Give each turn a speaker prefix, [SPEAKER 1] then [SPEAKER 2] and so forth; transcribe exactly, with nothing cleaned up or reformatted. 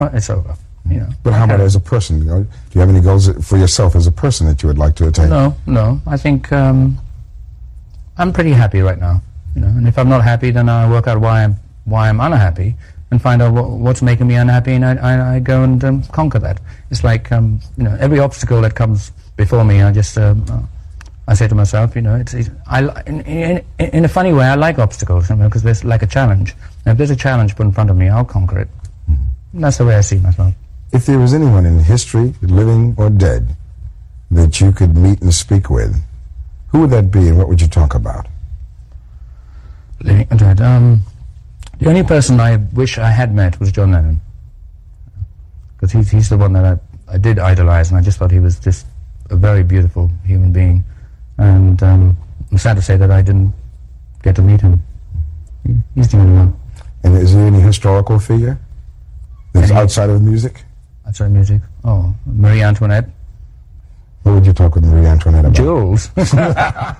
[SPEAKER 1] Well, it's over. You know.
[SPEAKER 2] But how about as a person? You know, do you have any goals for yourself as a person that you would like to attain?
[SPEAKER 1] No, no. I think um, I'm pretty happy right now. You know, and if I'm not happy, then I work out why I'm why I'm unhappy and find out what, what's making me unhappy, and I, I, I go and um, conquer that. It's like um, you know, every obstacle that comes before me, I just um, uh, I say to myself, you know, it's, it's I in, in, in a funny way I like obstacles, you know, because there's like a challenge. And if there's a challenge put in front of me, I'll conquer it. Mm-hmm. And that's the way I see myself.
[SPEAKER 2] If there was anyone in history, living or dead, that you could meet and speak with, who would that be and what would you talk about?
[SPEAKER 1] Living or dead. Um, the only person I wish I had met was John Lennon. Because he's, he's the one that I, I did idolize, and I just thought he was just a very beautiful human being. And um, I'm sad to say that I didn't get to meet him. He, he's the only one.
[SPEAKER 2] And is there any historical figure that's any, outside of music?
[SPEAKER 1] Outside of music? Oh, Marie Antoinette.
[SPEAKER 2] What would you talk with Marie Antoinette about?
[SPEAKER 1] Jules.